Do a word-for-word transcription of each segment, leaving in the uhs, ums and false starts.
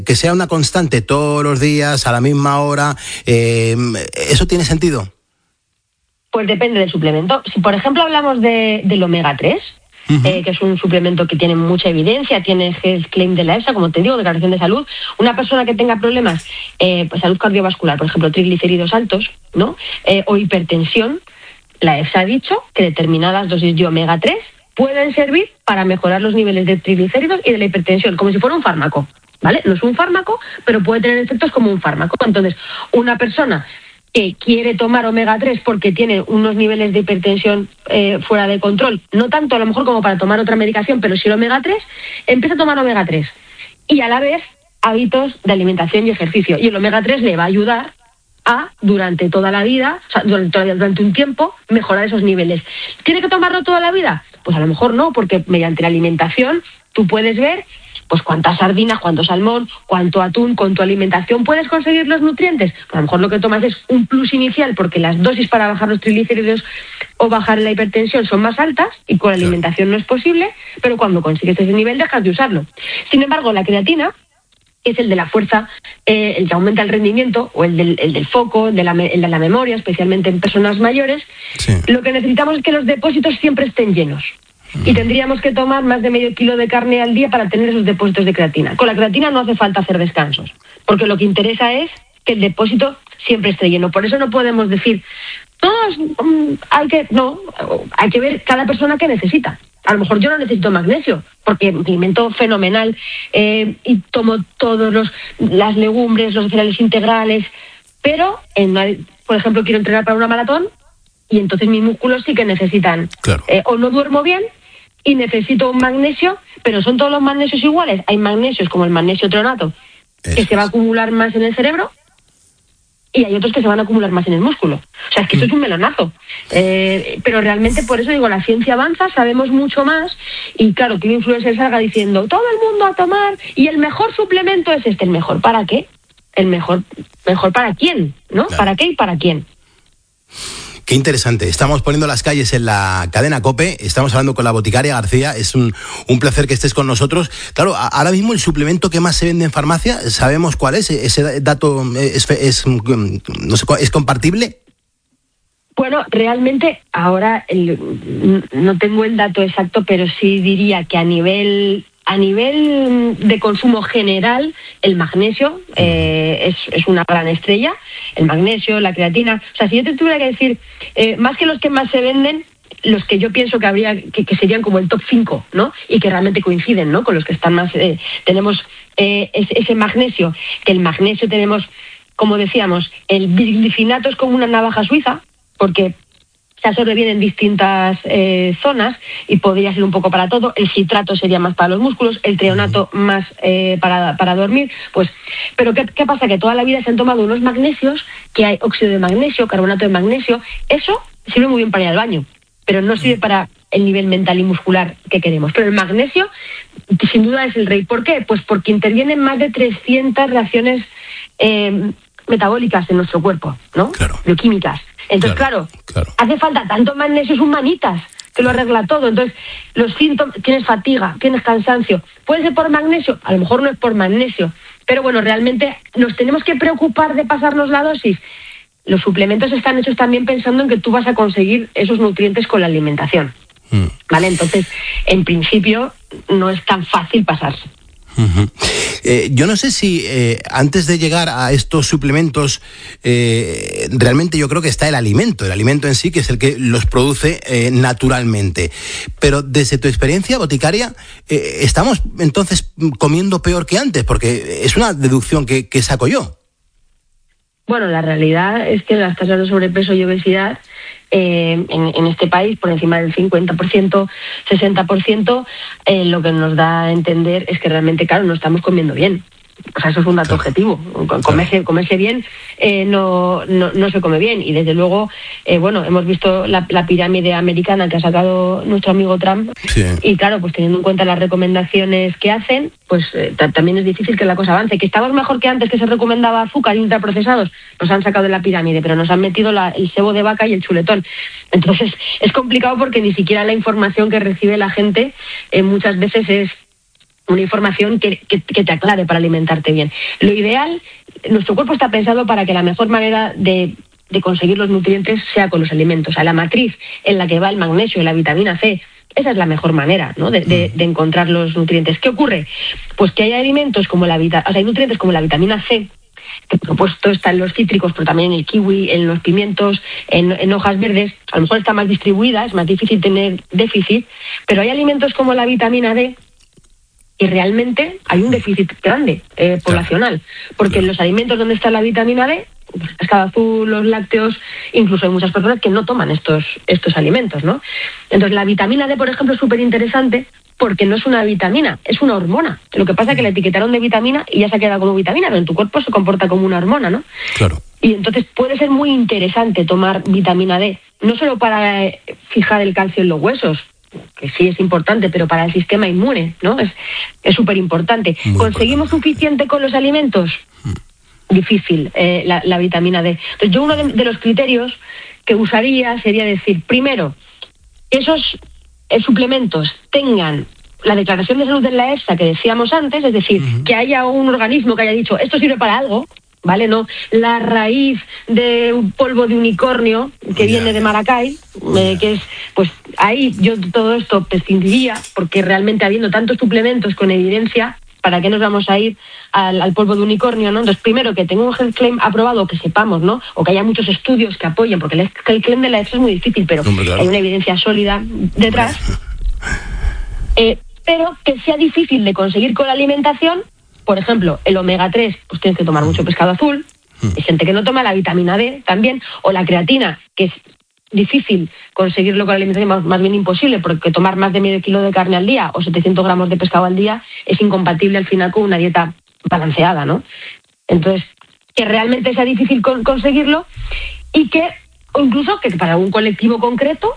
que sea una constante todos los días, a la misma hora, eh, ¿eso tiene sentido? Pues depende del suplemento. Si, por ejemplo, hablamos de, del omega tres, uh-huh. eh, que es un suplemento que tiene mucha evidencia, tiene Health Claim de la E F S A, como te digo, Declaración de Salud, una persona que tenga problemas, eh, pues salud cardiovascular, por ejemplo, triglicéridos altos, ¿no? Eh, o hipertensión, la E F S A ha dicho que determinadas dosis de omega tres pueden servir para mejorar los niveles de triglicéridos y de la hipertensión, como si fuera un fármaco, ¿vale? No es un fármaco, pero puede tener efectos como un fármaco. Entonces, una persona que quiere tomar omega tres porque tiene unos niveles de hipertensión eh, fuera de control, no tanto a lo mejor como para tomar otra medicación, pero sí el omega tres, empieza a tomar omega tres y a la vez hábitos de alimentación y ejercicio. Y el omega tres le va a ayudar a, durante toda la vida, o sea, durante, durante un tiempo, mejorar esos niveles. ¿Tiene que tomarlo toda la vida? Pues a lo mejor no, porque mediante la alimentación tú puedes ver pues cuántas sardinas, cuánto salmón, cuánto atún, con tu alimentación puedes conseguir los nutrientes. A lo mejor lo que tomas es un plus inicial porque las dosis para bajar los triglicéridos o bajar la hipertensión son más altas y con la alimentación no es posible, pero cuando consigues ese nivel dejas de usarlo. Sin embargo, la creatina, que es el de la fuerza, eh, el que aumenta el rendimiento, o el del, el del foco, el de, la, el de la memoria, especialmente en personas mayores, sí. Lo que necesitamos es que los depósitos siempre estén llenos. Y tendríamos que tomar más de medio kilo de carne al día para tener esos depósitos de creatina. Con la creatina no hace falta hacer descansos, porque lo que interesa es que el depósito siempre esté lleno. Por eso no podemos decir, todos um, hay que, no, hay que ver cada persona qué necesita. A lo mejor yo no necesito magnesio, porque me alimento fenomenal eh, y tomo todos los las legumbres, los cereales integrales, pero, en una, por ejemplo, quiero entrenar para una maratón y entonces mis músculos sí que necesitan, claro. eh, o no duermo bien y necesito un magnesio, pero ¿son todos los magnesios iguales? Hay magnesios como el magnesio treonato, Eso que se va a acumular más en el cerebro, y hay otros que se van a acumular más en el músculo. O sea, es que esto es un melonazo. Eh, pero realmente, por eso digo, la ciencia avanza, sabemos mucho más, y claro, que un influencer salga diciendo, todo el mundo a tomar, y el mejor suplemento es este. ¿El mejor para qué? ¿El mejor mejor para quién? ¿No? Claro. ¿Para qué y para quién? Qué interesante. Estamos poniendo las calles en la cadena COPE, estamos hablando con la boticaria García, es un, un placer que estés con nosotros. Claro, ahora mismo el suplemento que más se vende en farmacia, ¿sabemos cuál es? ¿Ese dato es, es, no sé, es compartible? Bueno, realmente ahora el, no tengo el dato exacto, pero sí diría que a nivel... A nivel de consumo general, el magnesio eh, es, es una gran estrella, el magnesio, la creatina. O sea, si yo te tuviera que decir, eh, más que los que más se venden, los que yo pienso que habría que, que serían como el top cinco, ¿no? Y que realmente coinciden, ¿no? Con los que están más... Eh, tenemos eh, ese, ese magnesio, que el magnesio tenemos, como decíamos, el bisglicinato es como una navaja suiza, porque se absorbe bien en distintas eh, zonas y podría ser un poco para todo. El citrato sería más para los músculos, el treonato más eh, para, para dormir. Pues, pero ¿qué, ¿qué pasa? Que toda la vida se han tomado unos magnesios, que hay óxido de magnesio, carbonato de magnesio. Eso sirve muy bien para ir al baño, pero no sirve para el nivel mental y muscular que queremos. Pero el magnesio, sin duda, es el rey. ¿Por qué? Pues porque intervienen más de trescientas reacciones eh, metabólicas en nuestro cuerpo, ¿no? Claro. Bioquímicas. Entonces, claro, claro, claro, hace falta tanto magnesio, es un manitas, que lo arregla todo. Entonces, los síntomas, tienes fatiga, tienes cansancio. ¿Puede ser por magnesio? A lo mejor no es por magnesio. Pero bueno, realmente nos tenemos que preocupar de pasarnos la dosis. Los suplementos están hechos también pensando en que tú vas a conseguir esos nutrientes con la alimentación. Mm. ¿Vale? Entonces, en principio, no es tan fácil pasarse. Uh-huh. Eh, yo no sé si eh, antes de llegar a estos suplementos eh, realmente yo creo que está el alimento, el alimento en sí, que es el que los produce eh, naturalmente, pero desde tu experiencia boticaria, eh, ¿estamos entonces comiendo peor que antes? Porque es una deducción que, que saco yo. Bueno, la realidad es que las tasas de sobrepeso y obesidad Eh, en, en este país, por encima del cincuenta por ciento, sesenta por ciento, eh, lo que nos da a entender es que realmente, claro, no estamos comiendo bien. O sea, eso es un dato claro. objetivo. Comerse, comerse bien eh, no, no, no se come bien. Y desde luego, eh, bueno, hemos visto la, la pirámide americana que ha sacado nuestro amigo Trump. Sí. Y claro, pues teniendo en cuenta las recomendaciones que hacen, pues eh, t- también es difícil que la cosa avance. Que estamos mejor que antes, que se recomendaba azúcar y ultraprocesados, nos han sacado de la pirámide, pero nos han metido la, el sebo de vaca y el chuletón. Entonces, es complicado porque ni siquiera la información que recibe la gente eh, muchas veces es una información que, que, que te aclare para alimentarte bien. Lo ideal, nuestro cuerpo está pensado para que la mejor manera de, de conseguir los nutrientes sea con los alimentos. O sea, la matriz en la que va el magnesio y la vitamina C, esa es la mejor manera, ¿no?, de, de, de encontrar los nutrientes. ¿Qué ocurre? Pues que hay alimentos como la vita, o sea, hay nutrientes como la vitamina C, que por supuesto está en los cítricos, pero también en el kiwi, en los pimientos, en, en hojas verdes. A lo mejor está más distribuida, es más difícil tener déficit, pero hay alimentos como la vitamina D y realmente hay un déficit grande eh, poblacional, porque en los alimentos donde está la vitamina D, pues el pescado azul, los lácteos, incluso hay muchas personas que no toman estos, estos alimentos, ¿no? Entonces la vitamina D, por ejemplo, es súper interesante porque no es una vitamina, es una hormona. Lo que pasa es que la etiquetaron de vitamina y ya se ha quedado como vitamina, pero en tu cuerpo se comporta como una hormona, ¿no? Claro. Y entonces puede ser muy interesante tomar vitamina D, no solo para eh, fijar el calcio en los huesos, que sí es importante, pero para el sistema inmune, ¿no? Es es súper importante. ¿Conseguimos suficiente con los alimentos? Mm. Difícil, eh, la, la vitamina D. Entonces yo uno de, de los criterios que usaría sería decir, primero, esos eh, suplementos tengan la declaración de salud de la EFSA que decíamos antes, es decir, uh-huh. que haya un organismo que haya dicho, esto sirve para algo, ¿vale? No la raíz de un polvo de unicornio que yeah, viene de Maracay, yeah. eh, que es, pues ahí yo todo esto prescindiría, porque realmente habiendo tantos suplementos con evidencia, ¿para qué nos vamos a ir al, al polvo de unicornio, no? Entonces, primero, que tenga un health claim aprobado, que sepamos, ¿no? O que haya muchos estudios que apoyen, porque el health claim de la EFSA es muy difícil, pero Hombre, claro. hay una evidencia sólida detrás. Eh, pero que sea difícil de conseguir con la alimentación. Por ejemplo, el omega tres, pues tienes que tomar mucho pescado azul. Hay gente que no toma la vitamina D también, o la creatina, que es difícil conseguirlo con la alimentación, más, más bien imposible, porque tomar más de medio kilo de carne al día o setecientos gramos de pescado al día es incompatible al final con una dieta balanceada, ¿no? Entonces, que realmente sea difícil con, conseguirlo y que, o incluso que para un colectivo concreto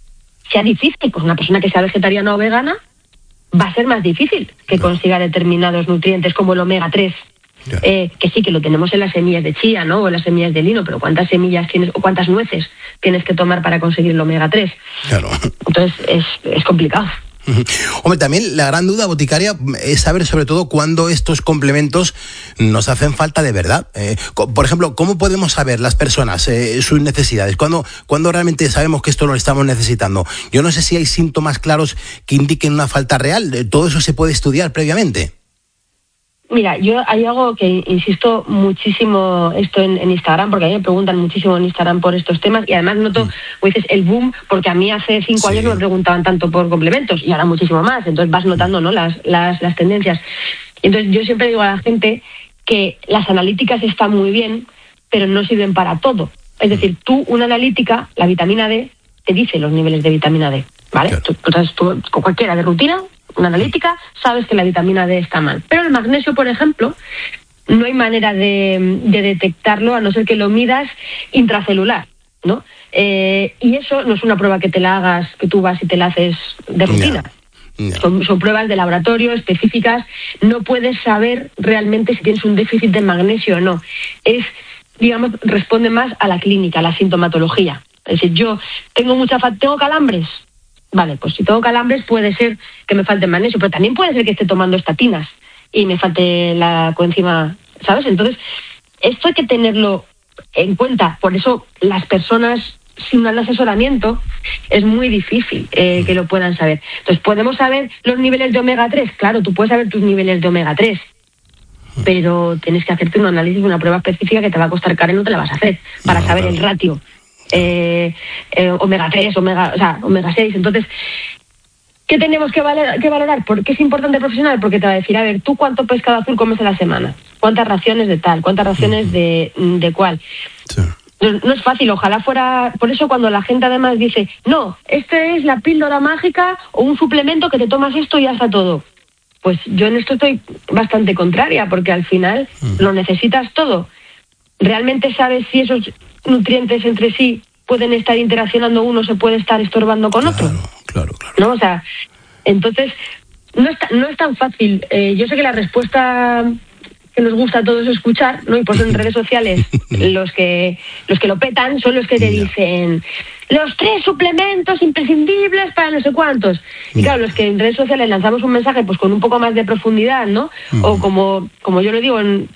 sea difícil, pues una persona que sea vegetariana o vegana va a ser más difícil que consiga determinados nutrientes como el omega tres. Yeah. Eh, que sí, que lo tenemos en las semillas de chía, ¿no? O en las semillas de lino, pero ¿cuántas semillas tienes o cuántas nueces tienes que tomar para conseguir el omega tres? Claro. Entonces es, es complicado. Hombre, también la gran duda, boticaria, es saber sobre todo cuándo estos complementos nos hacen falta de verdad. Eh, por ejemplo, ¿cómo podemos saber las personas eh, sus necesidades? ¿Cuándo, ¿Cuándo realmente sabemos que esto lo estamos necesitando? Yo no sé si hay síntomas claros que indiquen una falta real. ¿Todo eso se puede estudiar previamente? Mira, yo hay algo que insisto muchísimo esto en, en Instagram, porque a mí me preguntan muchísimo en Instagram por estos temas y además noto, mm. como dices, el boom, porque a mí hace cinco sí. años no me preguntaban tanto por complementos y ahora muchísimo más, entonces vas notando, ¿no?, las, las, las tendencias. Entonces yo siempre digo a la gente que las analíticas están muy bien, pero no sirven para todo. Es decir, tú, una analítica, la vitamina D, te dice los niveles de vitamina D, ¿vale? Claro. Tú, tú, tú, con cualquiera de rutina, una analítica, sabes que la vitamina D está mal. Pero el magnesio, por ejemplo, no hay manera de, de detectarlo a no ser que lo midas intracelular, ¿no? Eh, y eso no es una prueba que te la hagas, que tú vas y te la haces de rutina. No, no. Son, son pruebas de laboratorio específicas. No puedes saber realmente si tienes un déficit de magnesio o no. Es, digamos, responde más a la clínica, a la sintomatología. Es decir, yo tengo mucha fa- tengo calambres. Vale, pues si tengo calambres puede ser que me falte magnesio, pero también puede ser que esté tomando estatinas y me falte la coenzima, ¿sabes? Entonces, esto hay que tenerlo en cuenta. Por eso las personas sin un asesoramiento es muy difícil eh, que lo puedan saber. Entonces, ¿podemos saber los niveles de omega tres? Claro, tú puedes saber tus niveles de omega tres, pero tienes que hacerte un análisis, una prueba específica que te va a costar caro y no te la vas a hacer para no, saber claro. el ratio. Eh, eh, omega tres, omega, o sea, omega seis. Entonces, ¿qué tenemos que, valer, que valorar? ¿Por qué es importante el profesional? Porque te va a decir, a ver, ¿tú cuánto pescado azul comes a la semana? ¿Cuántas raciones de tal? ¿Cuántas raciones uh-huh. de, de cuál? Sí. No, no es fácil, ojalá fuera... Por eso cuando la gente además dice, no, este es la píldora mágica o un suplemento que te tomas esto y ya está todo. Pues yo en esto estoy bastante contraria, porque al final uh-huh. lo necesitas todo. ¿Realmente sabes si esos nutrientes entre sí pueden estar interaccionando, uno se puede estar estorbando con otro? Claro, claro, claro. ¿No? O sea, entonces, no es, no es tan fácil. Eh, yo sé que la respuesta que nos gusta a todos escuchar, ¿no? Y por eso en redes sociales los que los que lo petan son los que te dicen, los tres suplementos imprescindibles para no sé cuántos. Y claro, los que en redes sociales lanzamos un mensaje pues con un poco más de profundidad, ¿no? Uh-huh. O como, como yo lo digo, en